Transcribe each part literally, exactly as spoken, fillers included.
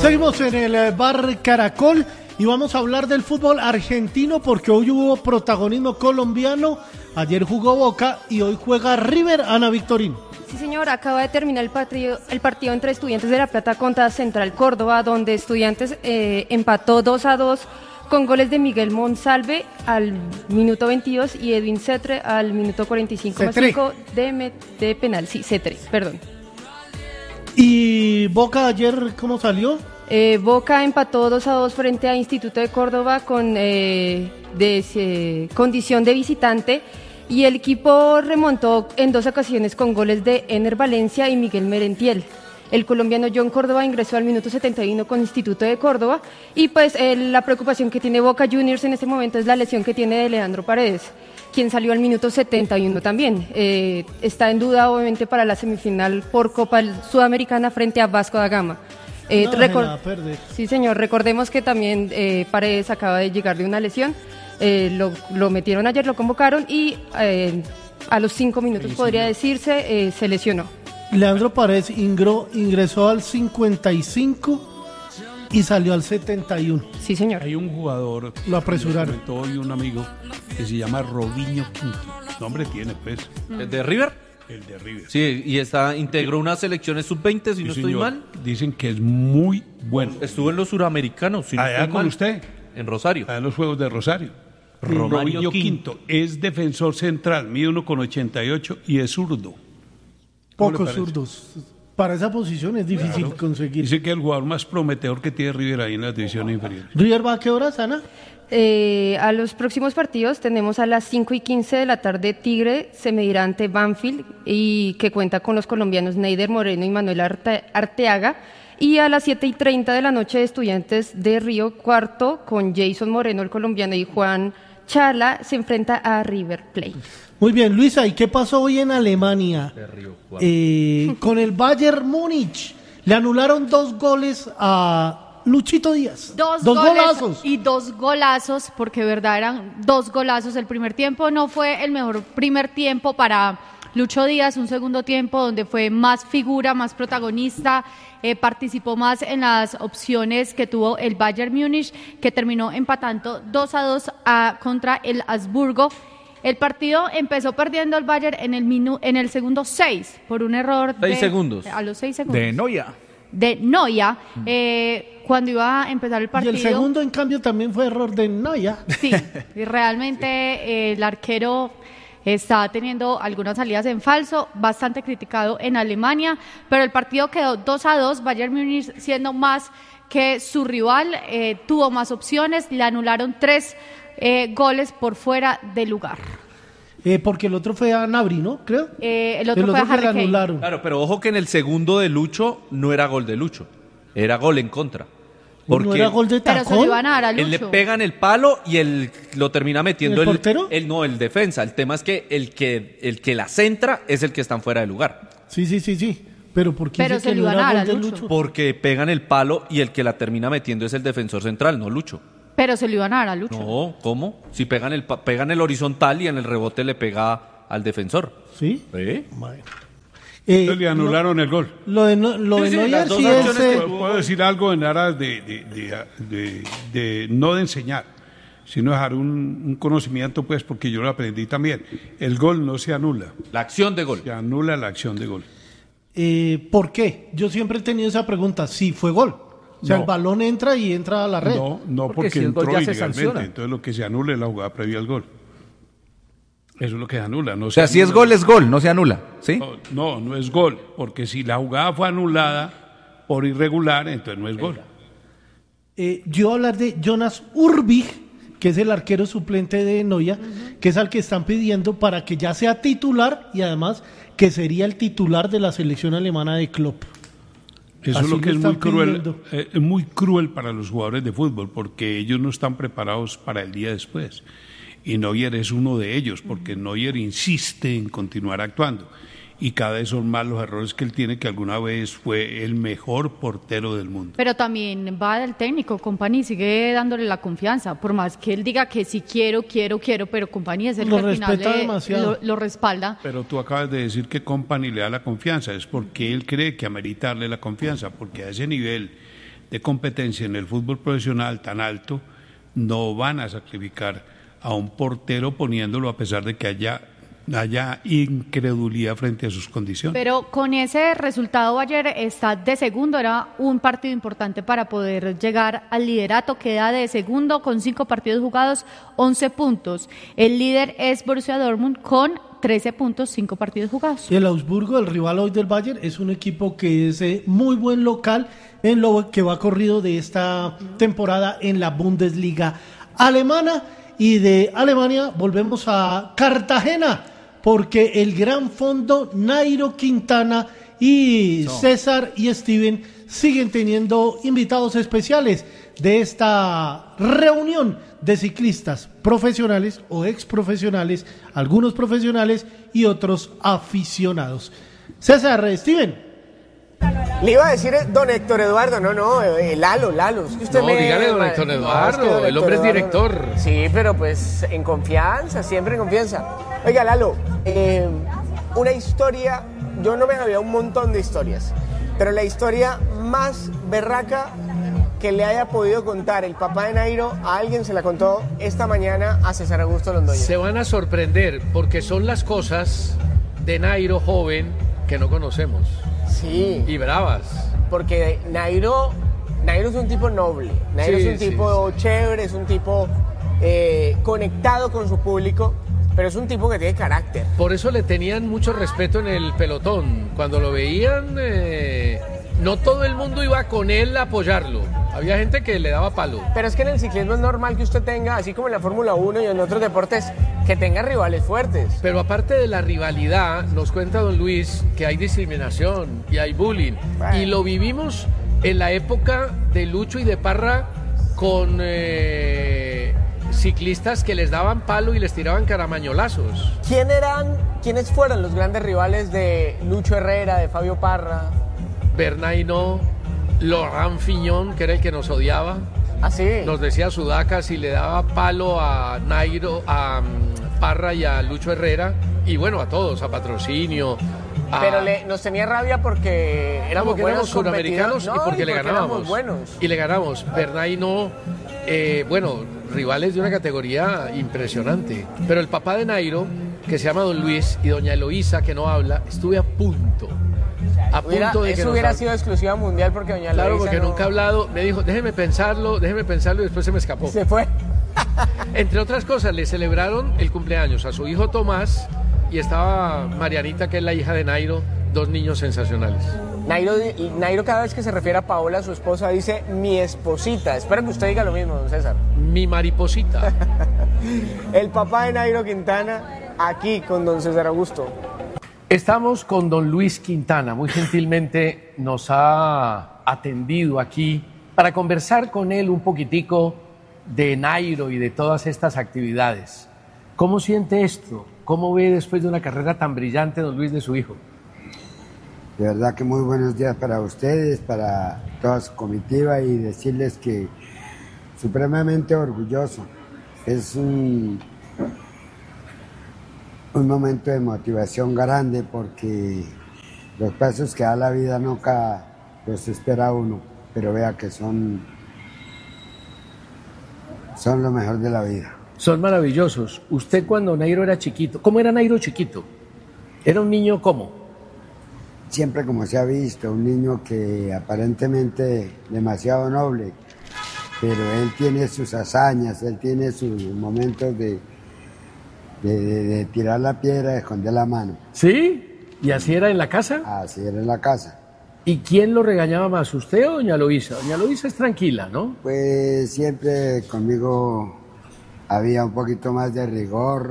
Seguimos en el bar Caracol y vamos a hablar del fútbol argentino porque hoy hubo protagonismo colombiano. Ayer jugó Boca y hoy juega River. Ana Victorino. Sí, señor, acaba de terminar el partido, el partido entre Estudiantes de La Plata contra Central Córdoba, donde Estudiantes eh, empató dos a dos con goles de Miguel Monsalve al minuto veintidós y Edwin Cetre al minuto cuarenta y cinco más cinco de, de penal. Sí, Cetre, perdón. ¿Y Boca ayer cómo salió? Eh, Boca empató dos a dos frente a Instituto de Córdoba con eh, de, eh, condición de visitante y el equipo remontó en dos ocasiones con goles de Ener Valencia y Miguel Merentiel. El colombiano John Córdoba ingresó al minuto setenta y uno con Instituto de Córdoba y pues eh, la preocupación que tiene Boca Juniors en este momento es la lesión que tiene de Leandro Paredes, quien salió al minuto setenta y uno también. Eh, está en duda obviamente para la semifinal por Copa Sudamericana frente a Vasco da Gama. Eh, no, recor- sí, señor, recordemos que también eh, Paredes acaba de llegar de una lesión, eh, lo, lo metieron ayer, lo convocaron y eh, a los cinco minutos podría decirse eh, se lesionó. Leandro Paredes ingro, ingresó al cincuenta y cinco y salió al setenta y uno. Sí, señor. Hay un jugador, lo apresuraron. Hoy un amigo que se llama Robinho Quinto. Nombre tiene, pues. ¿El de River? El de River. Sí, y está integró unas selecciones sub veinte, si sí, no señor. estoy mal. Dicen que es muy bueno. Estuvo en los suramericanos, si no Allá estoy con mal. usted. En Rosario. Allá en los Juegos de Rosario. Romario Robinho Quinto. Quinto es defensor central, mide uno con ochenta y ocho y es zurdo. Pocos zurdos. Para esa posición es difícil claro. conseguir. Dice que es el jugador más prometedor que tiene River ahí en las divisiones inferiores. ¿River va a qué horas, Ana? Eh, a los próximos partidos tenemos a las cinco y quince de la tarde Tigre se medirá ante Banfield y que cuenta con los colombianos Neider Moreno y Manuel Arte- Arteaga y a las siete y treinta de la noche Estudiantes de Río Cuarto con Jason Moreno el colombiano y Juan Chala se enfrenta a River Plate. Muy bien, Luisa, ¿y qué pasó hoy en Alemania? Eh, con el Bayern Múnich le anularon dos goles a Luchito Díaz. Dos, dos goles golazos. Y dos golazos, porque verdad eran dos golazos. El primer tiempo no fue el mejor primer tiempo para Lucho Díaz, un segundo tiempo donde fue más figura, más protagonista, eh, participó más en las opciones que tuvo el Bayern Múnich, que terminó empatando dos a dos a, contra el Habsburgo. El partido empezó perdiendo el Bayern en el minu, en el segundo seis por un error de seis segundos. A los seis segundos. De Neuer. De Neuer, eh, cuando iba a empezar el partido. Y el segundo, en cambio, también fue error de Neuer. Sí, y realmente eh, el arquero está teniendo algunas salidas en falso, bastante criticado en Alemania, pero el partido quedó dos a dos, Bayern Múnich siendo más que su rival, eh, tuvo más opciones, le anularon tres Eh, goles por fuera de lugar. Eh, porque el otro fue a Nabri, ¿no? Creo. Eh, el otro el fue otro a Harry que le Kane. anularon. Claro, pero ojo que en el segundo de Lucho no era gol de Lucho, era gol en contra. Porque ¿no era gol de tacón? Pero se lo iban a dar a Lucho. Él le pega en el palo y él lo termina metiendo. ¿El portero? El, no, el defensa. El tema es que el que el que la centra es el que está fuera de lugar. Sí, sí, sí, sí. Pero ¿por qué Pero dice se que lo no iban a era dar gol a de Lucho. Lucho? Porque pegan el palo y el que la termina metiendo es el defensor central, no Lucho. Pero se lo iban a dar a Lucho. No, ¿cómo? Si pegan el pa- pegan el horizontal y en el rebote le pega al defensor. ¿Sí? ¿Sí? Bueno. Eh, le anularon lo, el gol. Lo de, no, lo Sí, de sí, Neuer las dos sí es... acciones eh, que- ¿Puedo, puedo decir algo en aras de, de, de, de, de no de enseñar, sino dejar un, un conocimiento, pues, porque yo lo aprendí también. El gol no se anula. La acción de gol. Se anula la acción de gol. eh, ¿Por qué? Yo siempre he tenido esa pregunta. Sí, fue gol. O sea, No. el balón entra y entra a la red. No, no Porque porque, si es gol entró ya se ilegalmente. sanciona. Entonces lo que se anula es la jugada previa al gol. Eso es lo que se anula. No O sea, se si es anula. gol, es gol, no se anula, ¿sí? No, no, no es gol. Porque si la jugada fue anulada por irregular, entonces no es gol. Eh, yo voy a hablar de Jonas Urbig, que es el arquero suplente de Neuer, uh-huh. que es al que están pidiendo para que ya sea titular y además que sería el titular de la selección alemana de Klopp. Eso Así es lo que lo es muy están cruel, pidiendo. eh, es muy cruel para los jugadores de fútbol porque ellos no están preparados para el día después. Y Neuer es uno de ellos porque Neuer insiste en continuar actuando. Y cada vez son más los errores que él tiene, que alguna vez fue el mejor portero del mundo. Pero también va del técnico, Company sigue dándole la confianza, por más que él diga que sí quiero, quiero, quiero, pero Company es el Lo que al final respeta le- demasiado. lo, lo respalda. Pero tú acabas de decir que Company le da la confianza, es porque él cree que amerita darle la confianza, porque a ese nivel de competencia en el fútbol profesional tan alto, no van a sacrificar a un portero poniéndolo a pesar de que haya, haya incredulidad frente a sus condiciones. Pero con ese resultado Bayer está de segundo, era un partido importante para poder llegar al liderato, queda de segundo con cinco partidos jugados, once puntos. El líder es Borussia Dortmund con trece puntos, cinco partidos jugados. Y el Augsburgo, el rival hoy del Bayern, es un equipo que es eh, muy buen local en lo que va corrido de esta temporada en la Bundesliga alemana. Y de Alemania volvemos a Cartagena, porque el gran fondo Nairo Quintana y no. César y Steven siguen teniendo invitados especiales de esta reunión de ciclistas profesionales o exprofesionales, algunos profesionales y otros aficionados. César, Steven. Le iba a decir don Héctor Eduardo, no, no, eh, Lalo, Lalo. Es que usted no, me... dígale don Héctor Eduardo, no, es que don el hombre Héctor es director. Eduardo, sí, pero pues en confianza, siempre en confianza. Oiga, Lalo, eh, una historia, yo no me sabía un montón de historias, pero la historia más berraca que le haya podido contar el papá de Nairo a alguien se la contó esta mañana a César Augusto Londoño. Se van a sorprender porque son las cosas de Nairo joven que no conocemos. Sí. Y bravas. Porque Nairo, Nairo es un tipo noble, Nairo sí, es un sí, tipo sí. chévere, es un tipo eh, conectado con su público, pero es un tipo que tiene carácter. Por eso le tenían mucho respeto en el pelotón. Cuando lo veían, eh, no todo el mundo iba con él a apoyarlo. Había gente que le daba palo. Pero es que en el ciclismo es normal que usted tenga, así como en la Fórmula uno y en otros deportes, que tenga rivales fuertes. Pero aparte de la rivalidad, nos cuenta don Luis que hay discriminación y hay bullying. Bueno. Y lo vivimos en la época de Lucho y de Parra con eh, ciclistas que les daban palo y les tiraban caramañolazos. ¿Quién eran, ¿Quiénes fueron los grandes rivales de Lucho Herrera, de Fabio Parra? Bernard Hinault, Laurent Fignon, que era el que nos odiaba. ¿Ah, sí? Nos decía sudacas y le daba palo a Nairo, a um, Parra y a Lucho Herrera, y bueno, a todos, a Patrocinio. A... Pero le, nos tenía rabia porque éramos, no, porque buenos éramos suramericanos no, y porque y le porque ganábamos. Buenos. Y le ganamos. Bernard Hinault, eh, bueno, rivales de una categoría impresionante. Pero el papá de Nairo, que se llama don Luis, y doña Eloísa, que no habla, estuve a punto. A hubiera, punto de eso que hubiera nos... sido exclusiva mundial porque doña Claro, Eloísa porque no... nunca ha hablado. Me dijo, déjeme pensarlo, déjeme pensarlo, y después se me escapó. Se fue. Entre otras cosas, le celebraron el cumpleaños a su hijo Tomás y estaba Marianita, que es la hija de Nairo, dos niños sensacionales. Nairo, Nairo cada vez que se refiere a Paola, su esposa, dice mi esposita. Espero que usted diga lo mismo, don César. Mi mariposita. El papá de Nairo Quintana, aquí con don César Augusto. Estamos con don Luis Quintana, muy gentilmente nos ha atendido aquí para conversar con él un poquitico de Nairo y de todas estas actividades. ¿Cómo siente esto? ¿Cómo ve después de una carrera tan brillante, don Luis, de su hijo? De verdad que muy buenos días para ustedes, para toda su comitiva, y decirles que supremamente orgulloso. Es un... un momento de motivación grande porque los pasos que da la vida nunca los espera uno, pero vea que son, son lo mejor de la vida. Son maravillosos. Usted cuando Nairo era chiquito, ¿cómo era Nairo chiquito? ¿Era un niño cómo? Siempre como se ha visto, un niño que aparentemente demasiado noble, pero él tiene sus hazañas, él tiene sus momentos de De, de, de tirar la piedra, de esconder la mano. ¿Sí? ¿Y así era en la casa? Así era en la casa. ¿Y quién lo regañaba más, usted o doña Luisa? Doña Luisa es tranquila, ¿no? Pues siempre conmigo había un poquito más de rigor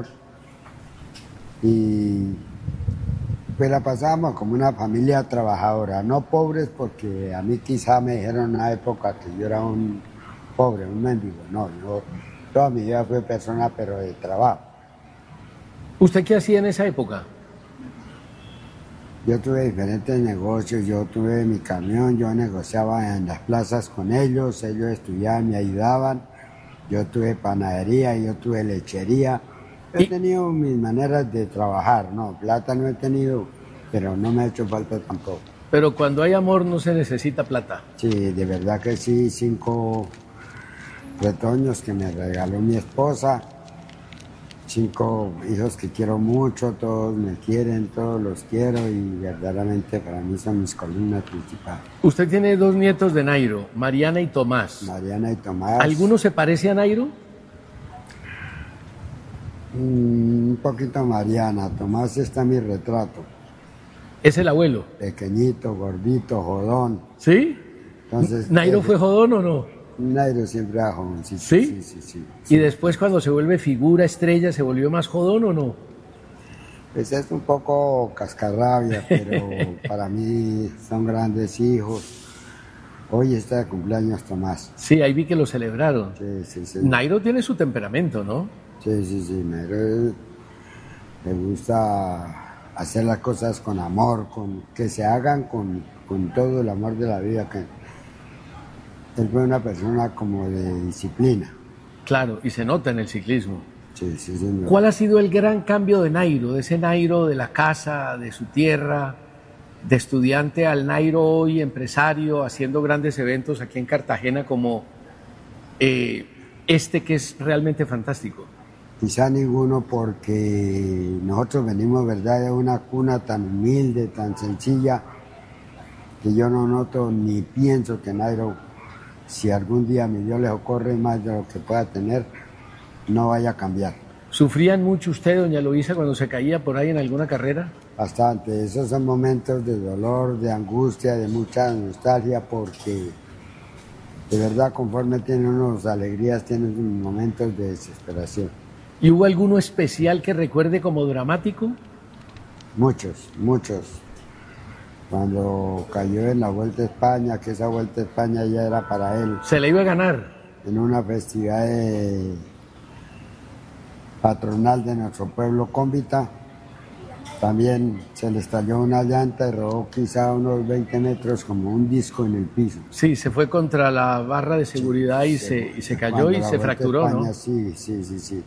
y pues la pasábamos como una familia trabajadora, no pobres porque a mí quizá me dijeron en una época que yo era un pobre, un mendigo. No, yo toda mi vida fui persona pero de trabajo. ¿Usted qué hacía en esa época? Yo tuve diferentes negocios, yo tuve mi camión, yo negociaba en las plazas con ellos, ellos estudiaban, me ayudaban, yo tuve panadería, yo tuve lechería. He ¿Y? tenido mis maneras de trabajar, no, plata no he tenido, pero no me ha hecho falta tampoco. Pero cuando hay amor no se necesita plata. Sí, de verdad que sí, cinco retoños que me regaló mi esposa, cinco hijos que quiero mucho, todos me quieren, todos los quiero y verdaderamente para mí son mis columnas principales. Usted tiene dos nietos de Nairo, Mariana y Tomás. Mariana y Tomás. ¿Alguno se parece a Nairo? Mm, un poquito Mariana, Tomás está en mi retrato. Es el abuelo. Pequeñito, gordito, jodón. ¿Sí? Entonces, ¿Nairo eh, fue jodón o no? Nairo siempre era jovencito. ¿Sí? Sí, sí, sí, ¿Y sí. después cuando se vuelve figura, estrella, se volvió más jodón o no? Pues es un poco cascarrabia, pero para mí son grandes hijos. Hoy está de cumpleaños Tomás. Sí, ahí vi que lo celebraron. Sí, sí, sí. Nairo tiene su temperamento, ¿no? Sí, sí, sí. Nairo le gusta hacer las cosas con amor, con que se hagan con, con todo el amor de la vida. Que él fue una persona como de disciplina. Claro, y se nota en el ciclismo. Sí, sí, señor. ¿Cuál ha sido el gran cambio de Nairo? De ese Nairo de la casa, de su tierra, de estudiante al Nairo hoy empresario, haciendo grandes eventos aquí en Cartagena como eh, este que es realmente fantástico. Quizá ninguno, porque nosotros venimos, ¿verdad?, de una cuna tan humilde, tan sencilla, que yo no noto ni pienso que Nairo, si algún día a mi Dios le ocurre más de lo que pueda tener, no vaya a cambiar. ¿Sufrían mucho usted, doña Luisa, cuando se caía por ahí en alguna carrera? Bastante. Esos son momentos de dolor, de angustia, de mucha nostalgia, porque de verdad conforme tiene unos alegrías, tiene unos momentos de desesperación. ¿Y hubo alguno especial que recuerde como dramático? Muchos, muchos. Cuando cayó en la Vuelta a España, que esa Vuelta a España ya era para él. Se le iba a ganar. En una festividad de patronal de nuestro pueblo, Cómbita, también se le estalló una llanta y rodó quizá unos veinte metros como un disco en el piso. Sí, se fue contra la barra de seguridad y, se, y se cayó y se fracturó, España, ¿no? Sí, sí, sí, sí.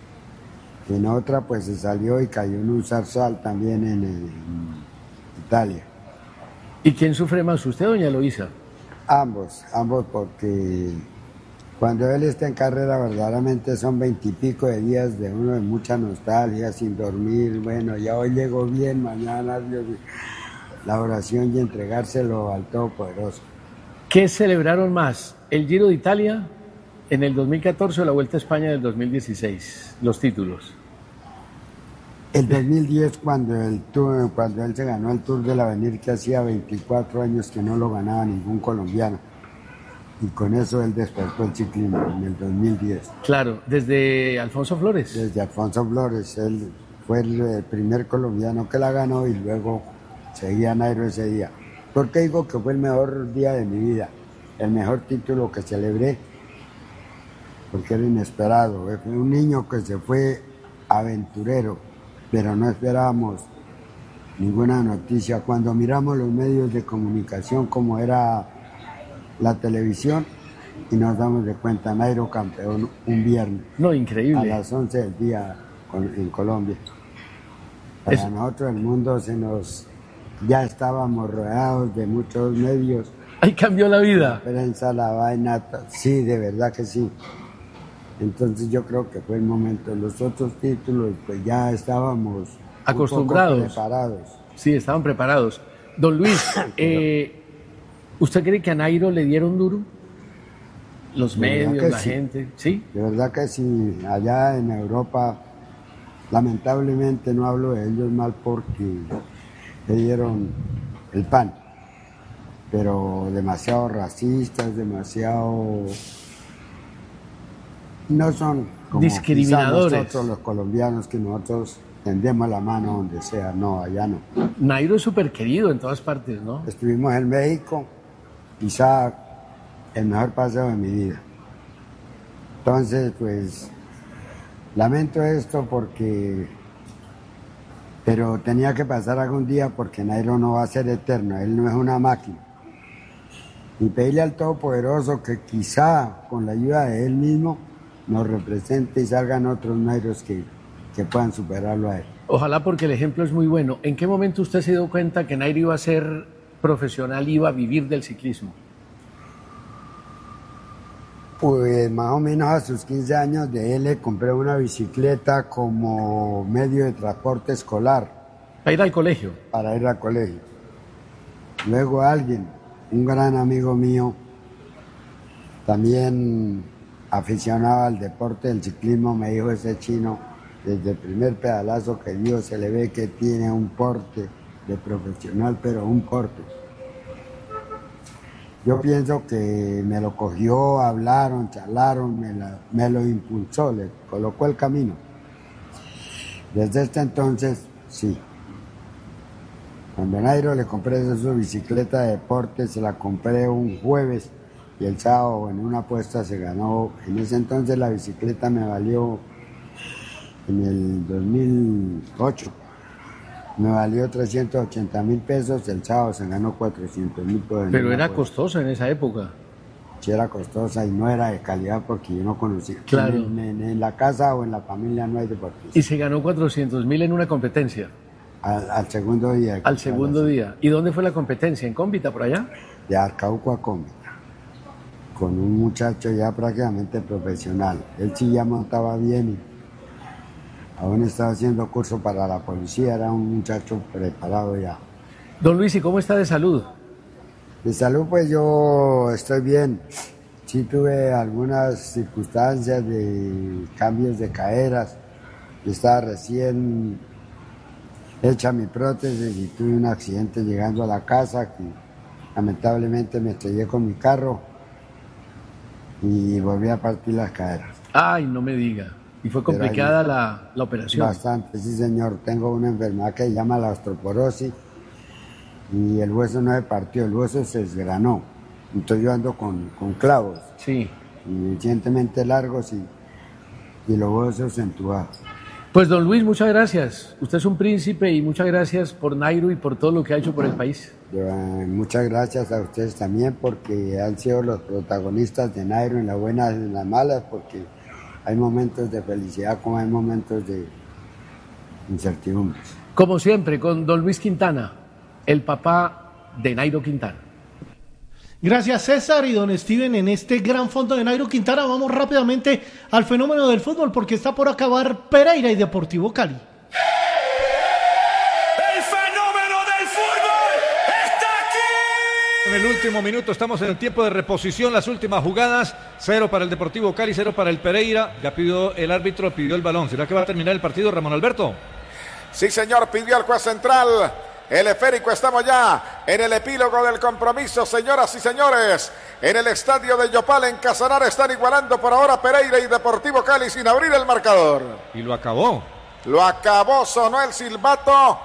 En otra pues se salió y cayó en un zarzal también en, en Italia. ¿Y quién sufre más, usted, doña Luisa? Ambos, ambos, porque cuando él está en carrera verdaderamente son veintipico de días de uno de mucha nostalgia, sin dormir, bueno, ya hoy llegó bien, mañana Dios, la oración y entregárselo al Todopoderoso. ¿Qué celebraron más, el Giro de Italia en el dos mil catorce o la Vuelta a España del dos mil dieciséis, los títulos? El dos mil diez, cuando, el tour, cuando él se ganó el Tour del Avenir, que hacía veinticuatro años que no lo ganaba ningún colombiano. Y con eso él despertó el ciclismo en el dos mil diez. Claro, desde Alfonso Flores. Desde Alfonso Flores, él fue el, el primer colombiano que la ganó y luego seguía Nairo ese día. ¿Por qué digo que fue el mejor día de mi vida? El mejor título que celebré, porque era inesperado. Fue un niño que se fue aventurero, pero no esperábamos ninguna noticia. Cuando miramos los medios de comunicación, como era la televisión, y nos damos de cuenta, Nairo campeón un viernes. No, increíble. A las once del día en Colombia. Para es... nosotros el mundo se nos... Ya estábamos rodeados de muchos medios. Ahí cambió la vida. La prensa, la vaina, sí, de verdad que sí. Entonces yo creo que fue el momento. Los otros títulos, pues ya estábamos acostumbrados. Un poco preparados. Sí, estaban preparados. Don Luis, eh, ¿usted cree que a Nairo le dieron duro? Los medios, la sí. gente, ¿sí? De verdad que sí. Allá en Europa, lamentablemente no hablo de ellos mal porque le dieron el pan. Pero demasiado racistas, demasiado... No son como discriminadores. Nosotros los colombianos, que nosotros tendemos la mano donde sea. No, allá no. Nairo es súper querido en todas partes, ¿no? Estuvimos en México, quizá el mejor paseo de mi vida. Entonces, pues, lamento esto porque... Pero tenía que pasar algún día porque Nairo no va a ser eterno, él no es una máquina. Y pedirle al Todopoderoso que quizá con la ayuda de él mismo nos represente y salgan otros Nairos que, que puedan superarlo a él. Ojalá, porque el ejemplo es muy bueno. ¿En qué momento usted se dio cuenta que Nairo iba a ser profesional iba a vivir del ciclismo? Pues más o menos a sus quince años de él le compré una bicicleta como medio de transporte escolar. ¿Para ir al colegio? Para ir al colegio. Luego alguien, un gran amigo mío, también aficionado al deporte del ciclismo, me dijo: ese chino, desde el primer pedalazo que dio, se le ve que tiene un porte de profesional, pero un porte. Yo pienso que me lo cogió, hablaron, charlaron, me, la, me lo impulsó, le colocó el camino. Desde este entonces, sí. Cuando Nairo le compré su bicicleta de deporte, se la compré un jueves y el sábado en una apuesta se ganó. En ese entonces la bicicleta me valió, en el dos mil ocho, me valió trescientos ochenta mil pesos, el sábado se ganó cuatrocientos mil pesos. Pero era costosa en esa época. Sí, era costosa y no era de calidad porque yo no conocía. Claro. En, en, en la casa o en la familia no hay deportistas. Y se ganó cuatrocientos mil en una competencia. Al, al segundo día. Al segundo día. ¿Y dónde fue la competencia? ¿En Cómbita, por allá? De Arcauco a Cómbita. Con un muchacho ya prácticamente profesional. Él sí ya montaba bien y aún estaba haciendo curso para la policía, era un muchacho preparado ya. Don Luis, ¿y cómo está de salud? De salud, pues yo estoy bien. Sí tuve algunas circunstancias de cambios de caderas. Yo estaba recién hecha mi prótesis y tuve un accidente llegando a la casa que lamentablemente me estrellé con mi carro y volví a partir las caderas. Ay, no me diga. ¿Y fue complicada la, la operación? Bastante, sí señor. Tengo una enfermedad que se llama la osteoporosis y el hueso no se partió, el hueso se desgranó. Entonces yo ando con, con clavos. Sí. Suficientemente largos y, y los huesos entubados. Pues don Luis, muchas gracias. Usted es un príncipe y muchas gracias por Nairo y por todo lo que ha hecho por el país. Yo, eh, muchas gracias a ustedes también porque han sido los protagonistas de Nairo en las buenas y en las malas, porque hay momentos de felicidad como hay momentos de incertidumbres. Como siempre, con don Luis Quintana, el papá de Nairo Quintana. Gracias César y don Steven en este gran fondo de Nairo Quintana. Vamos rápidamente al fenómeno del fútbol porque está por acabar Pereira y Deportivo Cali. El fenómeno del fútbol está aquí. En el último minuto estamos en el tiempo de reposición, las últimas jugadas, cero para el Deportivo Cali, cero para el Pereira. Ya pidió el árbitro, pidió el balón. ¿Será que va a terminar el partido, Ramón Alberto? Sí señor, pidió el juez central. El esférico, estamos ya en el epílogo del compromiso, señoras y señores. En el estadio de Yopal, en Casanare, están igualando por ahora Pereira y Deportivo Cali sin abrir el marcador. Y lo acabó. Lo acabó, sonó el silbato.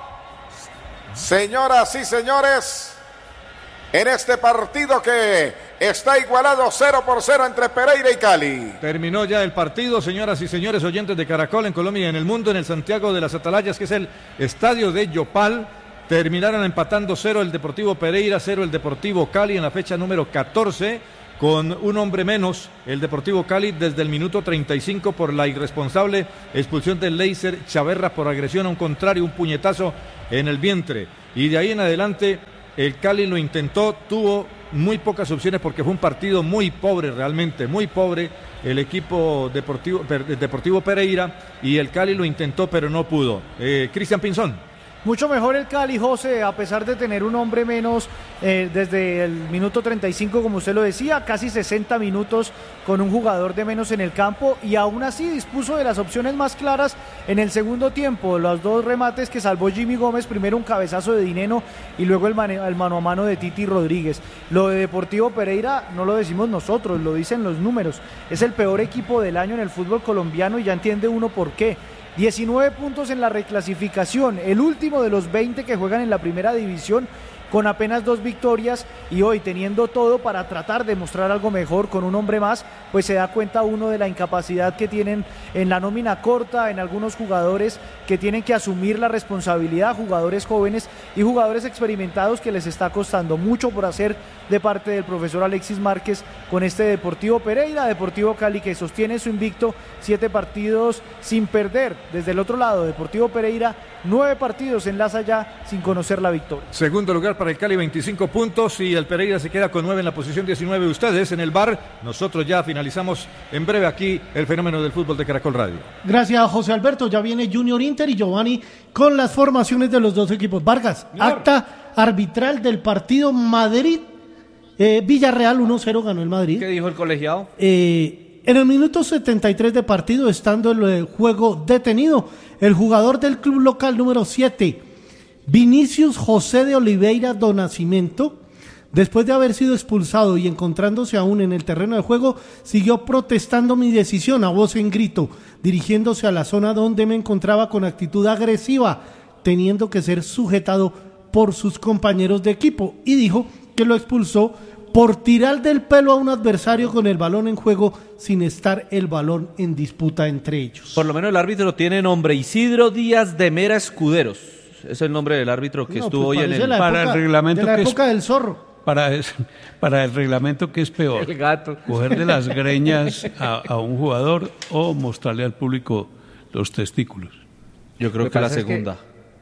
Señoras y señores, en este partido que está igualado cero por cero entre Pereira y Cali. Terminó ya el partido, señoras y señores oyentes de Caracol en Colombia y en el mundo, en el Santiago de las Atalayas, que es el estadio de Yopal. Terminaron empatando cero el Deportivo Pereira, cero el Deportivo Cali en la fecha número catorce, con un hombre menos el Deportivo Cali desde el minuto treinta y cinco por la irresponsable expulsión de Leiser Chaverra por agresión a un contrario, un puñetazo en el vientre. Y de ahí en adelante el Cali lo intentó, tuvo muy pocas opciones porque fue un partido muy pobre, realmente muy pobre el equipo Deportivo, Deportivo Pereira, y el Cali lo intentó pero no pudo. Eh, Cristian Pinzón. Mucho mejor el Cali, José, a pesar de tener un hombre menos eh, desde el minuto treinta y cinco, como usted lo decía, casi sesenta minutos con un jugador de menos en el campo, y aún así dispuso de las opciones más claras en el segundo tiempo. Los dos remates que salvó Jimmy Gómez, primero un cabezazo de Dineno y luego el, mane- el mano a mano de Titi Rodríguez. Lo de Deportivo Pereira no lo decimos nosotros, lo dicen los números. Es el peor equipo del año en el fútbol colombiano y ya entiende uno por qué. diecinueve puntos en la reclasificación, el último de los veinte que juegan en la primera división, con apenas dos victorias, y hoy teniendo todo para tratar de mostrar algo mejor con un hombre más, pues se da cuenta uno de la incapacidad que tienen en la nómina corta, en algunos jugadores que tienen que asumir la responsabilidad, jugadores jóvenes y jugadores experimentados, que les está costando mucho por hacer de parte del profesor Alexis Márquez con este Deportivo Pereira. Deportivo Cali, que sostiene su invicto, siete partidos sin perder. Desde el otro lado, Deportivo Pereira, nueve partidos enlaza ya sin conocer la victoria. Segundo lugar para el Cali veinticinco puntos y el Pereira se queda con nueve en la posición diecinueve. Ustedes en el bar, nosotros ya finalizamos en breve aquí el fenómeno del fútbol de Caracol Radio. Gracias, José Alberto. Ya viene Junior Inter y Giovanni con las formaciones de los dos equipos. Vargas, Señor. Acta arbitral del partido Madrid eh, Villarreal uno cero ganó el Madrid. ¿Qué dijo el colegiado? Eh, en el minuto setenta y tres de partido, estando el juego detenido, el jugador del club local número siete, Vinicius José de Oliveira do Nascimento, después de haber sido expulsado y encontrándose aún en el terreno de juego, siguió protestando mi decisión a voz en grito, dirigiéndose a la zona donde me encontraba con actitud agresiva, teniendo que ser sujetado por sus compañeros de equipo, y dijo que lo expulsó por tirar del pelo a un adversario con el balón en juego sin estar el balón en disputa entre ellos. Por lo menos el árbitro tiene nombre, Isidro Díaz de Mera Escuderos. Es el nombre del árbitro que No, estuvo pues hoy en el... parece la Para época- el reglamento de la que es- época del zorro. Para, es- para el reglamento, ¿qué es peor? El gato. ¿Coger de las greñas a, a un jugador o mostrarle al público los testículos? Yo creo Lo que la pasa es que- segunda.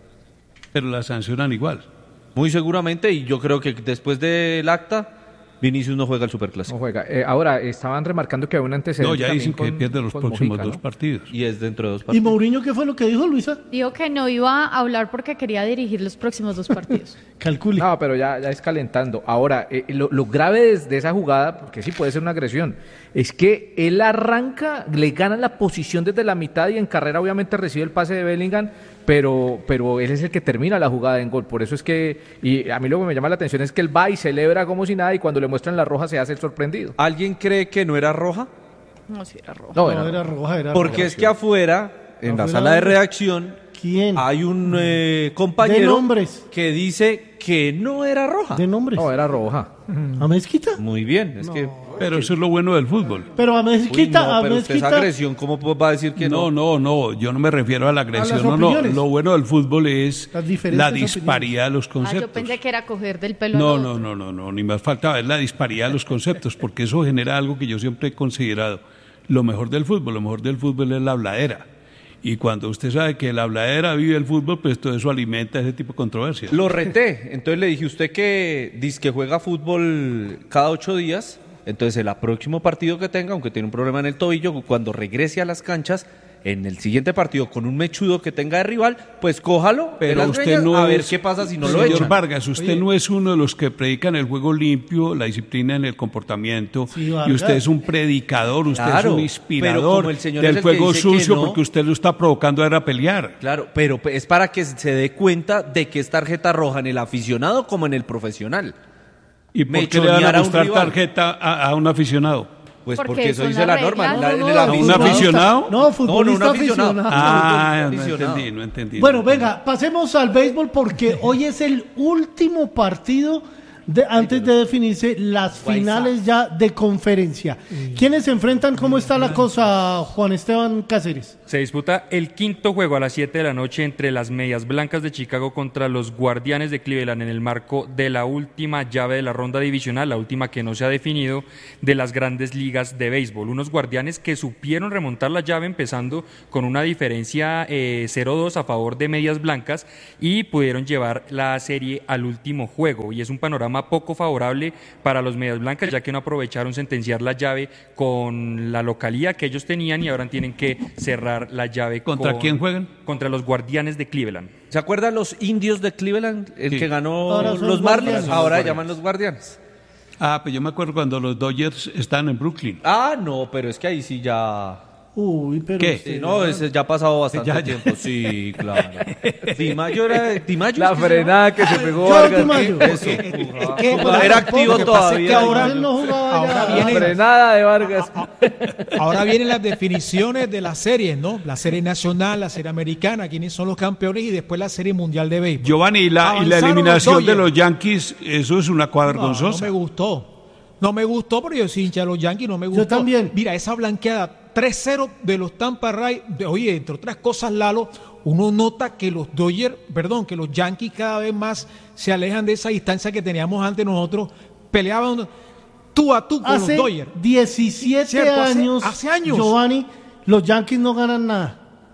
Pero la sancionan igual. Muy seguramente, y yo creo que después del acta, Vinicius no juega el Superclásico. No juega. Eh, ahora, estaban remarcando que hay un antecedente No, ya también dicen que con- pierde los con próximos Mojica, dos ¿no? partidos. Y es dentro de dos ¿Y partidos. Mourinho qué fue lo que dijo, Luisa? Dijo que no iba a hablar porque quería dirigir los próximos dos partidos. Calcule. No, pero ya, ya es calentando. Ahora, eh, lo, lo grave de, de esa jugada, porque sí puede ser una agresión, es que él arranca, le gana la posición desde la mitad y en carrera obviamente recibe el pase de Bellingham, pero, pero él es el que termina la jugada en gol. Por eso es que, y a mí lo que me llama la atención es que él va y celebra como si nada y cuando le muestran la roja se hace el sorprendido. ¿Alguien cree que no era roja? No, sí era roja. No, No, era- era roja, era Porque roja. es que afuera, en la Afuera, sala de ¿dónde? redacción, ¿Quién? hay un eh, De compañero nombres. que dice que no era roja. De nombres. No, era roja. ¿A Mezquita? Muy bien, es que... Pero eso es lo bueno del fútbol. Pero a Uy, Mezquita, no, a pero usted esa Mezquita. agresión, ¿cómo va a decir que no? No, no, no, yo no me refiero a la agresión, las no, no. opiniones. Lo bueno del fútbol es Las diferentes la opiniones. disparidad de los Ah, yo conceptos. pensé que era coger del pelo No, al no, otro. no, no, no, ni más faltaba, es la disparidad de los conceptos, porque eso genera algo que yo siempre he considerado. Lo mejor del fútbol, lo mejor del fútbol es la habladera. Y cuando usted sabe que la habladera vive el fútbol, pues todo eso alimenta ese tipo de controversias. Lo reté, entonces le dije, usted que dice que juega fútbol cada ocho días, entonces el próximo partido que tenga, aunque tiene un problema en el tobillo, cuando regrese a las canchas, en el siguiente partido con un mechudo que tenga de rival, pues cójalo, de Pero las usted greñas, no a ver es- qué pasa si no lo Señor echan. Vargas, usted Oye. no es uno de los que predican el juego limpio, la disciplina en el comportamiento, Sí, y Vargas. usted es un predicador, usted Claro, es un pero inspirador como el señor es del el que juego dice que sucio, no- porque usted lo está provocando a ir a pelear. Claro, pero es para que se dé cuenta de que es tarjeta roja en el aficionado como en el profesional. ¿Y por qué le van Mechonear a a un mostrar rival. tarjeta a, a un aficionado? Pues Porque porque, eso son dice las la norma. reglas. la- en No, el no, ¿A un aficionado- aficionado? No, futbolista no, un aficionado. aficionado. Ah, no aficionado. entendí, no entendí. Bueno, no entendí. venga, pasemos al béisbol porque hoy es el último partido de, antes de definirse las finales ya de conferencia. ¿Quiénes se enfrentan? ¿Cómo está la cosa, Juan Esteban Cáceres? Se disputa el quinto juego a las siete de la noche entre las Medias Blancas de Chicago contra los Guardianes de Cleveland en el marco de la última llave de la ronda divisional, la última que no se ha definido de las grandes ligas de béisbol. Unos Guardianes que supieron remontar la llave empezando con una diferencia eh, cero dos a favor de Medias Blancas y pudieron llevar la serie al último juego. Y es un panorama poco favorable para los Medias Blancas, ya que no aprovecharon sentenciar la llave con la localía que ellos tenían y ahora tienen que cerrar la llave. ¿Contra con- quién juegan? Contra los Guardianes de Cleveland. ¿Se acuerdan los indios de Cleveland? El Sí. que ganó Ahora son los Marlins, Guardianes. ahora llaman los Guardianes. Ah, pues yo me acuerdo cuando los Dodgers estaban en Brooklyn. Ah, no, pero es que ahí sí ya... Uy, pero ¿Qué? usted- Sí, no, ese ya ha pasado bastante Ya, ya. tiempo, sí, claro. Dimayo era... Dimayo La es que se frenada que se pegó Yo, Vargas. Dimayo. Eso, Es que- jugaba- era activo Lo que pasa es que todavía. Ahora ahora- él no jugaba ahora ya. La viene- frenada de Vargas. Ahora vienen las definiciones de las series, ¿no? La serie nacional, la serie americana, quiénes son los campeones y después la serie mundial de béisbol. Giovanni, y la, y la Avanzaron eliminación los de Dodgers. los Yankees, eso es una cuadra No, no gonzosa. me gustó. No me gustó, pero yo soy hincha de los Yankees, no me gustó. también. Mira, esa blanqueada tres cero de los Tampa Rays, de- oye, entre otras cosas, Lalo, uno nota que los Dodgers, perdón, que los Yankees cada vez más se alejan de esa distancia que teníamos antes nosotros, peleaban tú a tú con Hace los Dodgers. diecisiete Cierto, hace- años, hace años. Giovanni, los Yankees no ganan nada.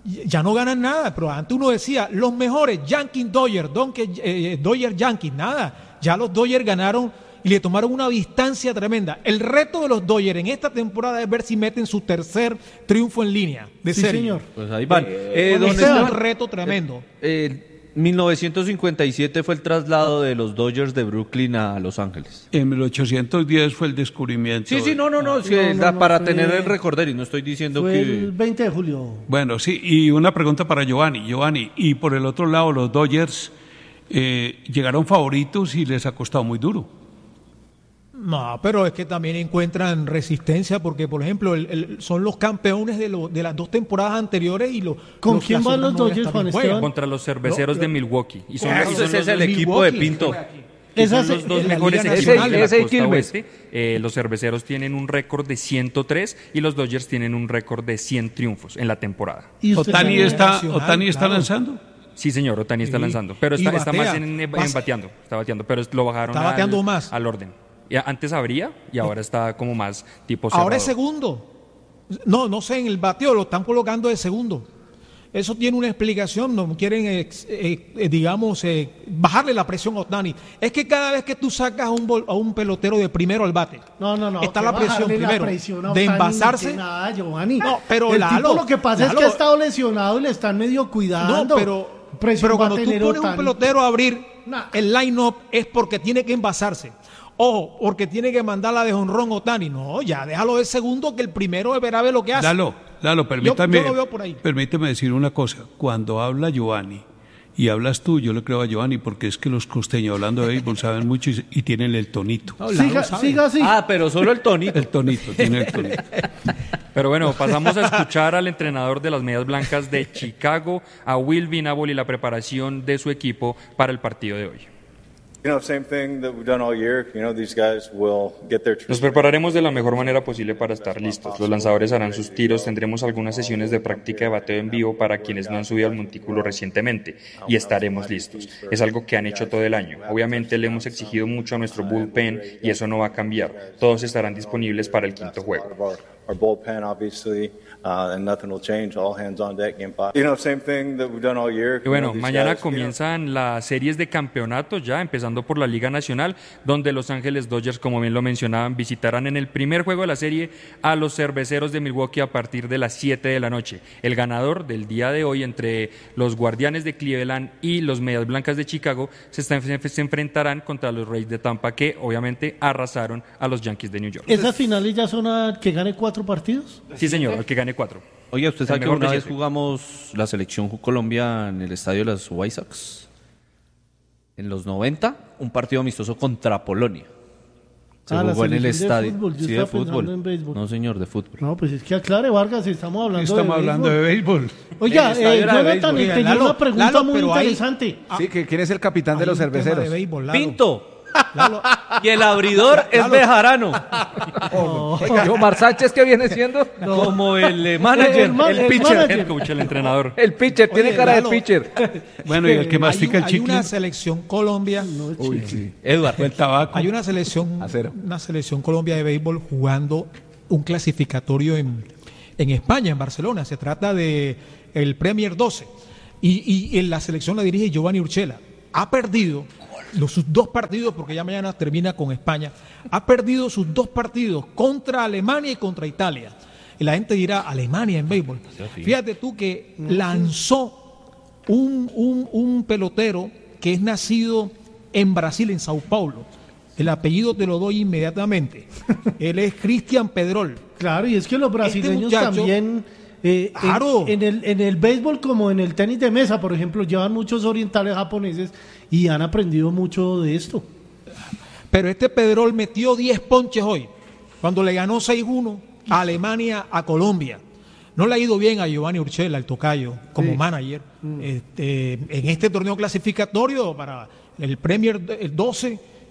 ya no ganan nada, pero antes uno decía, los mejores, Yankees, Dodgers, eh, Dodgers, Yankees, nada, ya los Dodgers ganaron y le tomaron una distancia tremenda. El reto de los Dodgers en esta temporada es ver si meten su tercer triunfo en línea de sí, serie. señor. Pues ahí van. Eh, Eh, ese ¿dónde es un está? reto tremendo. Eh, eh, mil novecientos cincuenta y siete fue el traslado de los Dodgers de Brooklyn a Los Ángeles. En mil ochocientos diez fue el descubrimiento. Sí, sí, no, no, no, sí, no, no, da no, para fue- tener el recorder y no estoy diciendo Fue que... el veinte de julio. Bueno, sí, y una pregunta para Giovanni. Giovanni, y por el otro lado, los Dodgers eh, llegaron favoritos y les ha costado muy duro. No, pero es que también encuentran resistencia porque, por ejemplo, el, el- son los campeones de, lo- de las dos temporadas anteriores y lo, ¿Con los quién van los clasificados Dodgers, también Juan juegan. Esteban? Contra los cerveceros No, de no. Milwaukee. Y son, Ese y son es los el dos- equipo de Milwaukee. Pinto. que Esa son se- los dos en la mejores Liga equipos Nacional. de la Ese- ese costa Quilmes. oeste. Eh, los cerveceros tienen un récord de ciento tres y los Dodgers tienen un récord de cien triunfos en la temporada. ¿Y usted Otani sabe- está, Nacional, Otani está claro. lanzando. Sí, señor, Otani está Sí. lanzando, pero Y está, está batea. más en, en Pas- bateando, está bateando, pero lo bajaron Está bateando al, más. al orden. Y antes abría y ahora está como más tipo cerrado. Ahora es segundo. No, no sé, en el bateo lo están colocando de segundo. Eso tiene una explicación, no quieren, eh, eh, digamos, eh, bajarle la presión a Otani. Es que cada vez que tú sacas a un, bol- a un pelotero de primero al bate, No, no, no. está que la presión bajarle la primero presión a de Otani, envasarse. que Nada, Giovanni. No, pero el Lalo, tipo lo que pasa es Lalo- que ha estado lesionado y le están medio cuidando. No, pero, Presión pero va a cuando tú tener pones un Otani. pelotero a abrir Nah. el line-up es porque tiene que envasarse. Ojo, porque tiene que mandarla de jonrón Otani. No, ya déjalo de segundo que el primero verá ver lo que hace. Lalo, Lalo, permítame, yo lo veo por ahí. permíteme decir una cosa. Cuando habla Giovanni y hablas tú, yo le creo a Giovanni porque es que los costeños hablando de béisbol saben mucho y, y tienen el tonito. No, Lalo Siga, sabe. siga así. Ah, pero solo el tonito. El tonito, tiene el tonito. Pero bueno, pasamos a escuchar al entrenador de las Medias Blancas de Chicago, a Will Venable, y la preparación de su equipo para el partido de hoy. You know, same thing that we've done all year. You know, these guys will get their Nos prepararemos de la mejor manera posible para estar listos. Los lanzadores harán sus tiros, tendremos algunas sesiones de práctica de bateo en vivo para quienes no han subido al montículo recientemente y estaremos listos. Es algo que han hecho todo el año. Obviamente le hemos exigido mucho a nuestro bullpen y eso no va a cambiar. Todos estarán disponibles para el quinto juego. our bullpen, obviously, uh, and nothing will change. All hands on deck, game five. You know, same thing that we've done all year. Y bueno, You know, these mañana guys, you know, comienzan las series de campeonato ya, empezando por la Liga Nacional, donde Los Ángeles Dodgers, como bien lo mencionaban, visitarán en el primer juego de la serie a los Cerveceros de Milwaukee a partir de las siete de la noche. El ganador del día de hoy entre los Guardianes de Cleveland y los Medias Blancas de Chicago se, están, se enfrentarán contra los Rays de Tampa, que obviamente arrasaron a los Yankees de New York. ¿Esas finales ya son a que gane cuatro partidos? Sí, señor, el que gane cuatro. Oye, ¿usted El sabe que mejor una de vez siete. jugamos la selección Colombia en el estadio de las White Sox? En los noventa, un partido amistoso contra Polonia. Se Ah, la jugó en el selección de estadio. fútbol, yo Sí, de estaba pensando fútbol. en béisbol. No, señor, de fútbol. No, pues es que aclare, Vargas, estamos hablando Estamos de hablando de béisbol. Oiga, El estadio eh, era de Jonathan, béisbol. tenía Lalo, una pregunta Lalo, muy pero hay- interesante. Sí, que ¿quién es el capitán de Hay los un tema cerveceros? de béisbol, Lalo. Pinto. Y el abridor es Bejarano. ¿Y Omar Sánchez qué viene siendo? Como el eh, manager, El ma- el, el pitcher. manager. El coach, el entrenador. El pitcher, tiene Oye, cara Lalo. de pitcher. Bueno, y el que mastica hay, el hay chicle. una selección Colombia. Uy, sí. Eduardo. El tabaco. Hay una selección, una selección Colombia de béisbol jugando un clasificatorio en, en España, en Barcelona. Se trata de el Premier doce. Y, y en la selección la dirige Giovanni Urchela. Ha perdido los, sus dos partidos, porque ya mañana termina con España. Ha perdido sus dos partidos contra Alemania y contra Italia. Y la gente dirá, Alemania en béisbol. Fíjate tú que lanzó un, un, un pelotero que es nacido en Brasil, en Sao Paulo. El apellido te lo doy inmediatamente. Él es Cristian Pedrol. Claro, y es que los brasileños muchacho- también, eh, en- Claro. en, el, en el béisbol como en el tenis de mesa, por ejemplo, llevan muchos orientales japoneses y han aprendido mucho de esto. Pero este Pedrol metió diez ponches hoy, cuando le ganó seis uno a Alemania, a Colombia. No le ha ido bien a Giovanni Urchela, el tocayo, como Sí. manager. Este, en este torneo clasificatorio para el Premier el doce,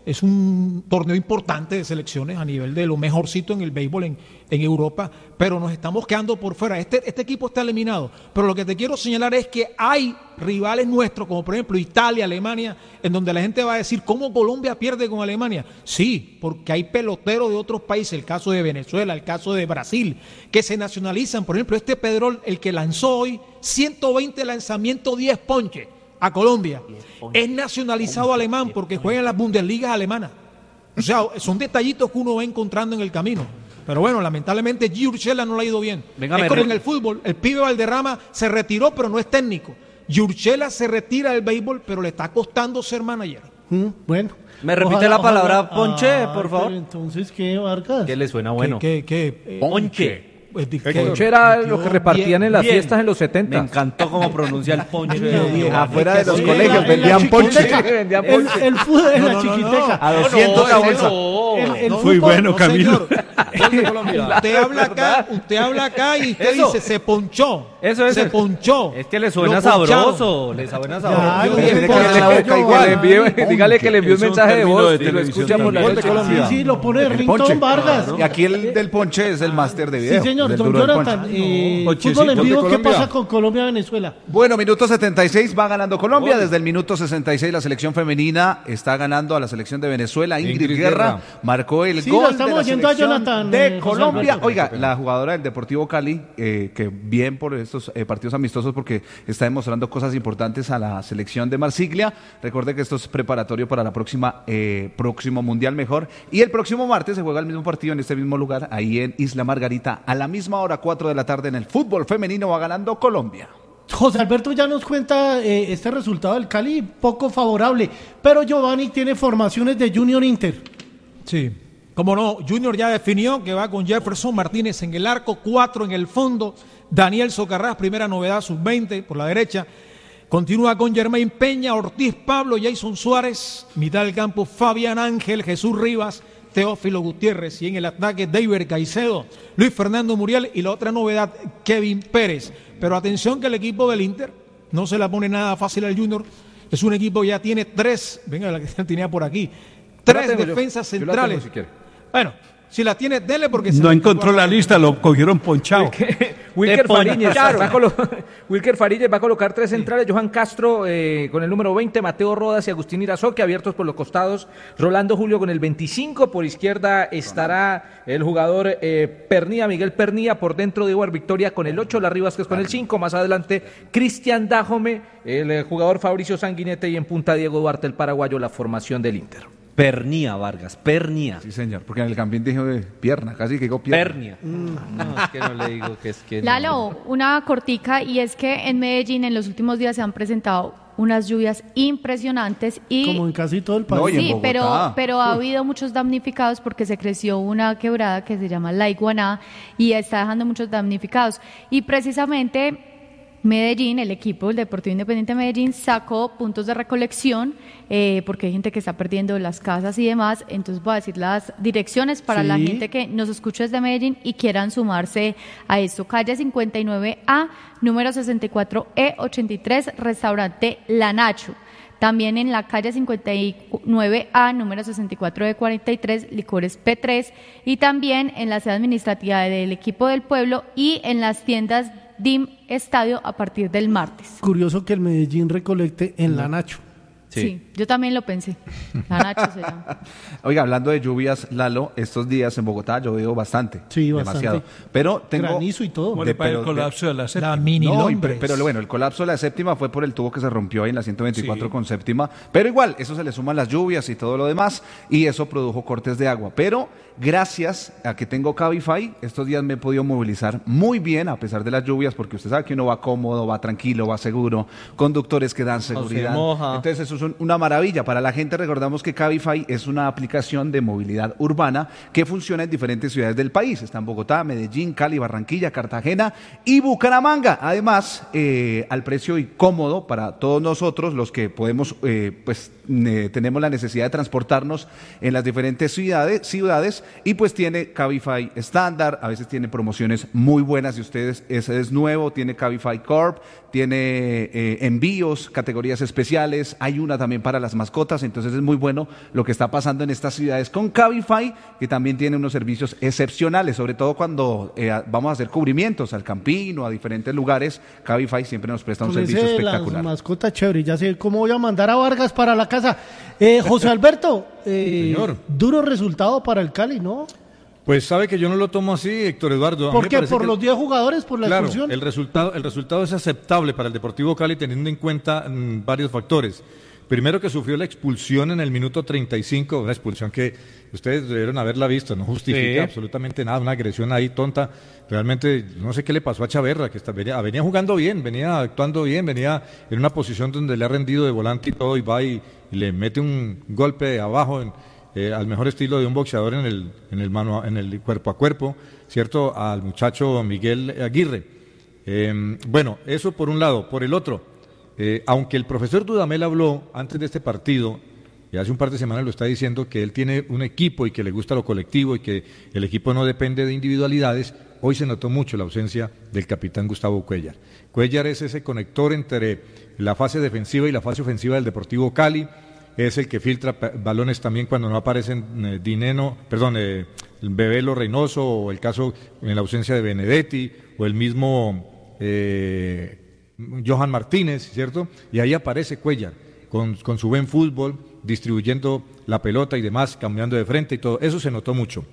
es un torneo importante de selecciones a nivel de lo mejorcito en el béisbol en, en Europa, pero nos estamos quedando por fuera. Este, este equipo está eliminado, pero lo que te quiero señalar es que hay rivales nuestros, como por ejemplo Italia, Alemania, en donde la gente va a decir, ¿cómo Colombia pierde con Alemania? Sí, porque hay peloteros de otros países, el caso de Venezuela, el caso de Brasil, que se nacionalizan. Por ejemplo, este Pedrol, el que lanzó hoy ciento veinte lanzamientos, diez ponches a Colombia, es nacionalizado alemán porque juega en las Bundesligas alemanas. O sea, son detallitos que uno va encontrando en el camino. Pero bueno, lamentablemente Gio Urshela no le ha ido bien. Venga, es como re... en el fútbol, el pibe Valderrama se retiró pero no es técnico. Gio Urshela se retira del béisbol pero le está costando ser manager. Mm, bueno. ¿Me repite ojalá, la palabra ojalá... ponche, ah, por favor? Entonces, ¿qué, Vargas? ¿Qué le suena bueno? ¿Qué, qué, qué? Ponche. Pues, ponche era lo que repartían bien, en las bien. fiestas en los setenta. Me encantó cómo pronuncia el ponche. Afuera de los sí, colegios vendían ponche. vendían ponche. El, el fútbol de no, la no, chiquiteca. No, no. A doscientos la bolsa. El, el Muy fútbol, bueno, no, Camilo. Usted habla acá, usted habla acá y usted eso. dice se ponchó. Eso es. Se ponchó. Es que le suena sabroso. Le suena sabroso. Dígale que le envió un mensaje de voz y lo escucha por la noche. Sí, sí, lo pone Rington Vargas. Y aquí el del ponche es el máster de video. Sí, señor, don Jonathan. Eh, fútbol en vivo, ¿qué pasa con Colombia-Venezuela? Bueno, minuto setenta y seis va ganando Colombia. Desde el minuto sesenta y seis la selección femenina está ganando a la selección de Venezuela. Ingrid, Ingrid Guerra, Guerra marcó el sí, gol de la selección a Jonathan, de eh, Colombia. Oiga, la jugadora del Deportivo Cali, eh, que bien por estos eh, partidos amistosos porque está demostrando cosas importantes a la selección de Marsiglia. Recuerde que esto es preparatorio para la próxima eh, próximo Mundial mejor. Y el próximo martes se juega el mismo partido en este mismo lugar, ahí en Isla Margarita, a la misma hora, cuatro de la tarde, en el fútbol femenino va ganando Colombia. José Alberto ya nos cuenta eh, este resultado del Cali, poco favorable, pero Giovanni tiene formaciones de Junior Inter. Sí, como no, Junior ya definió que va con Jefferson Martínez en el arco, cuatro en el fondo, Daniel Socarrás, primera novedad, sub veinte por la derecha, continúa con Germain Peña, Ortiz Pablo, Jason Suárez, mitad del campo Fabián Ángel, Jesús Rivas, Teófilo Gutiérrez, y en el ataque David Caicedo, Luis Fernando Muriel y la otra novedad Kevin Pérez. Pero atención que el equipo del Inter no se la pone nada fácil al Junior, es un equipo que ya tiene tres, venga la que tenía por aquí, tres tengo, defensas yo, centrales. Yo si bueno, si la tiene, dele porque... No encontró la lista, lo cogieron ponchado. Wilker Fariñez, claro. va colo- Wilker Fariñez va a colocar tres centrales, Johan Castro eh, con el número veinte, Mateo Rodas y Agustín Irazoque, abiertos por los costados, Rolando Julio con el veinticinco, por izquierda estará el jugador eh, Pernía, Miguel Pernía, por dentro Diego Victoria con el ocho, Larry Vázquez con el cinco, más adelante Cristian Dájome, el eh, jugador Fabricio Sanguinete y en punta Diego Duarte, el paraguayo, la formación del Inter. Pernía, Vargas, Pernía. Sí, señor, porque en el Campín dijo de pierna, casi que digo pierna. Pernia. Mm, no, es que no le digo que es que... Lalo, no. una cortica, y es que en Medellín en los últimos días se han presentado unas lluvias impresionantes y... Como en casi todo el país. No, sí, pero, pero ha habido muchos damnificados porque se creció una quebrada que se llama La Iguaná y está dejando muchos damnificados. Y precisamente... Medellín, el equipo del Deportivo Independiente de Medellín sacó puntos de recolección eh, porque hay gente que está perdiendo las casas y demás, entonces voy a decir las direcciones para sí. la gente que nos escucha desde Medellín y quieran sumarse a esto. Calle cincuenta y nueve A, número sesenta y cuatro E ochenta y tres, restaurante La Nacho. También en la calle cincuenta y nueve A, número sesenta y cuatro E cuarenta y tres, Licores P tres, y también en la sede administrativa del equipo del pueblo y en las tiendas D I M Estadio a partir del martes. Curioso que el Medellín recolecte en La Nacho. Sí. sí, yo también lo pensé. La Nacho se llama. Oiga, hablando de lluvias, Lalo, estos días en Bogotá ha llovido bastante. Sí, bastante. Demasiado. Pero tengo... granizo y todo. De, para el colapso de, de la séptima. La mini no, Londres. Pero bueno, el colapso de la séptima fue por el tubo que se rompió ahí en la ciento veinticuatro sí. con séptima. Pero igual, eso se le suman las lluvias y todo lo demás, y eso produjo cortes de agua. Pero gracias a que tengo Cabify, estos días me he podido movilizar muy bien a pesar de las lluvias, porque usted sabe que uno va cómodo, va tranquilo, va seguro, conductores que dan seguridad. No se moja. Entonces eso es un, una maravilla. Para la gente, recordamos que Cabify es una aplicación de movilidad urbana que funciona en diferentes ciudades del país. Está en Bogotá, Medellín, Cali, Barranquilla, Cartagena y Bucaramanga. Además, eh, al precio y cómodo para todos nosotros, los que podemos, eh, pues, eh, tenemos la necesidad de transportarnos en las diferentes ciudades, ciudades y pues tiene Cabify estándar, a veces tiene promociones muy buenas. Si ustedes, ese es nuevo, tiene Cabify Corp, tiene eh, envíos, categorías especiales, hay una vacuna también para las mascotas, entonces es muy bueno lo que está pasando en estas ciudades con Cabify, que también tiene unos servicios excepcionales, sobre todo cuando eh, vamos a hacer cubrimientos al Campín o a diferentes lugares. Cabify siempre nos presta un Con servicio ese de espectacular. Las mascotas chévere, ya sé cómo voy a mandar a Vargas para la casa. Eh, José Alberto, eh, Señor. duro resultado para el Cali, ¿no? Pues sabe que yo no lo tomo así, Héctor Eduardo. A mí ¿Por me qué? parece ¿Por que- los diez jugadores? ¿Por la Claro, expulsión? el resultado, el resultado es aceptable para el Deportivo Cali teniendo en cuenta mm, varios factores. Primero, que sufrió la expulsión en el minuto treinta y cinco, una expulsión que ustedes debieron haberla visto, no justifica Sí. absolutamente nada, una agresión ahí tonta. Realmente no sé qué le pasó a Chaverra, que está- venía, venía jugando bien, venía actuando bien, venía en una posición donde le ha rendido de volante y todo, y va y, y le mete un golpe de abajo en, eh, al mejor estilo de un boxeador en el, en el mano, en el cuerpo a cuerpo, ¿cierto? Al muchacho Miguel Aguirre. Eh, bueno, eso por un lado. Por el otro, eh, aunque el profesor Dudamel habló antes de este partido, y hace un par de semanas lo está diciendo, que él tiene un equipo y que le gusta lo colectivo y que el equipo no depende de individualidades, hoy se notó mucho la ausencia del capitán Gustavo Cuéllar. Cuéllar es ese conector entre la fase defensiva y la fase ofensiva del Deportivo Cali, es el que filtra pa- balones también cuando no aparecen eh, Dineno, perdón, eh, Bebelo Reynoso, o el caso en la ausencia de Benedetti, o el mismo eh, Johan Martínez, ¿cierto? Y ahí aparece Cuéllar, con, con su buen fútbol, distribuyendo la pelota y demás, cambiando de frente y todo. Eso se notó mucho.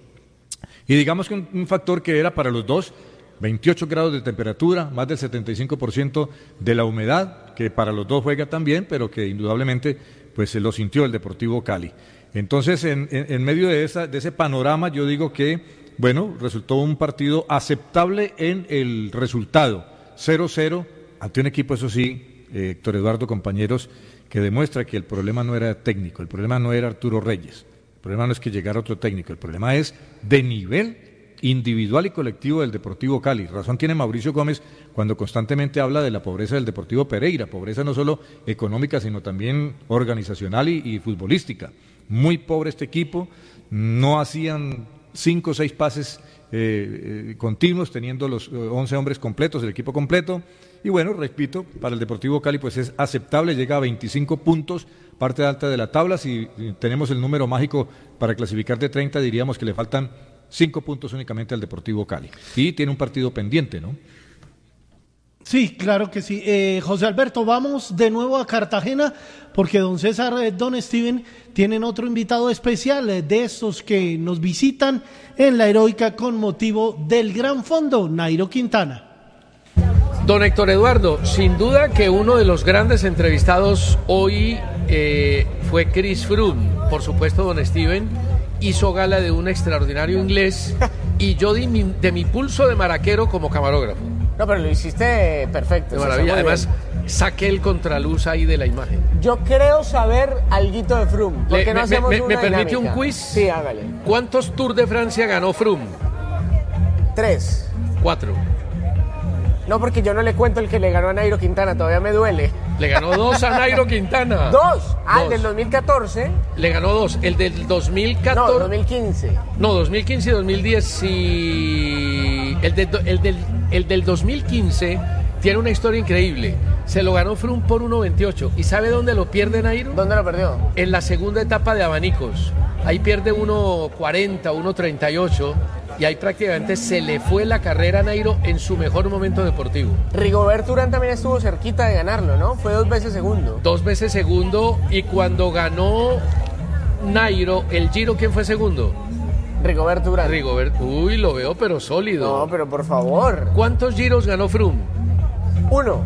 Y digamos que un, un factor que era para los dos, veintiocho grados de temperatura, más del setenta y cinco por ciento de la humedad, que para los dos juega también, pero que indudablemente pues se lo sintió el Deportivo Cali. Entonces, en, en, en medio de, esa, de ese panorama, yo digo que, bueno, resultó un partido aceptable en el resultado, cero cero, ante un equipo, eso sí, eh, Héctor Eduardo, compañeros, que demuestra que el problema no era técnico, el problema no era Arturo Reyes, el problema no es que llegara otro técnico, el problema es de nivel individual y colectivo del Deportivo Cali. Razón tiene Mauricio Gómez cuando constantemente habla de la pobreza del Deportivo Pereira, pobreza no solo económica, sino también organizacional y, y futbolística. Muy pobre este equipo, no hacían cinco o seis pases eh, eh, continuos, teniendo los eh, once hombres completos, el equipo completo. Y bueno, repito, para el Deportivo Cali pues es aceptable, llega a veinticinco puntos, parte alta de la tabla. Si tenemos el número mágico para clasificar de treinta, diríamos que le faltan cinco puntos únicamente al Deportivo Cali. Y tiene un partido pendiente, ¿no? Sí, claro que sí. Eh, José Alberto, vamos de nuevo a Cartagena porque don César, eh, don Steven tienen otro invitado especial eh, de estos que nos visitan en la Heroica con motivo del Gran Fondo, Nairo Quintana. Don Héctor Eduardo, sin duda que uno de los grandes entrevistados hoy eh, fue Chris Froome. Por supuesto, don Steven hizo gala de un extraordinario inglés y yo di mi, de mi pulso de maraquero como camarógrafo. No, pero lo hiciste perfecto. De César, maravilla, muy además bien. saqué el contraluz ahí de la imagen. Yo creo saber alguito de Froome. ¿Por Le- qué no me, hacemos me- una me permite dinámica? un quiz? Sí, hágale. ¿Cuántos Tours de Francia ganó Froome? Tres. Cuatro. No, porque yo no le cuento el que le ganó a Nairo Quintana, todavía me duele. Le ganó dos a Nairo Quintana. ¿Dos? Ah, el Dos. del dos mil catorce. Le ganó dos. El del dos mil catorce. No, dos mil quince. No, dos mil quince y dos mil diez y... El, de- el, del, el del dos mil quince tiene una historia increíble. Se lo ganó Froome por uno veintiocho. ¿Y sabe dónde lo pierde Nairo? ¿Dónde lo perdió? En la segunda etapa de abanicos. Ahí pierde uno cuarenta, uno treinta y ocho. Y ahí prácticamente se le fue la carrera a Nairo en su mejor momento deportivo. Rigoberto Urán también estuvo cerquita de ganarlo, ¿no? Fue dos veces segundo. Dos veces segundo. Y cuando ganó Nairo el Giro, ¿quién fue segundo? Rigoberto Urán. Rigoberto, uy, lo veo pero sólido. No, pero por favor. ¿Cuántos giros ganó Froome? Uno.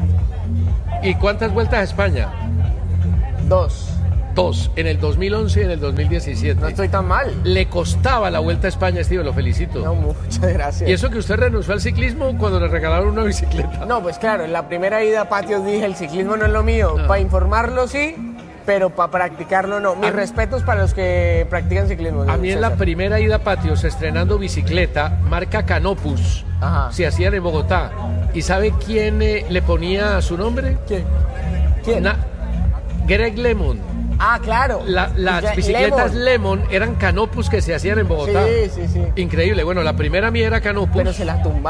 ¿Y cuántas vueltas a España? Dos. Dos, en el dos mil once y en el dos mil diecisiete. No estoy tan mal. Le costaba la vuelta a España, Steve, lo felicito. No, muchas gracias. Y eso que usted renunció al ciclismo cuando le regalaron una bicicleta. No, pues claro, en la primera ida a patios dije, el ciclismo no es lo mío. Para informarlo sí, pero para practicarlo no. Mis A- respetos para los que practican ciclismo. A mí en la César. primera ida a patios, estrenando bicicleta, marca Canopus, Ajá. se hacían en Bogotá. ¿Y sabe quién eh, le ponía su nombre? ¿Quién? ¿Quién? Na- Greg LeMond. Ah, claro. La- las Lle- bicicletas Lemon. Lemon eran Canopus que se hacían en Bogotá. Sí, sí, sí. Increíble. Bueno, la primera mía era Canopus. Pero se la tumbaron.